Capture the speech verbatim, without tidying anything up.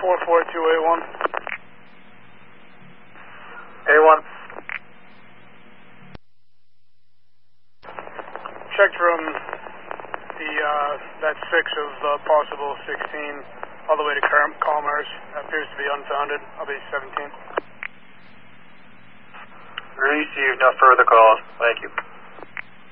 four four two eight one. A one. Checked from the, uh, that six of uh, possible sixteen all the way to Commerce. Appears to be unfounded. I'll be seventeen. Received, no further calls. Thank you.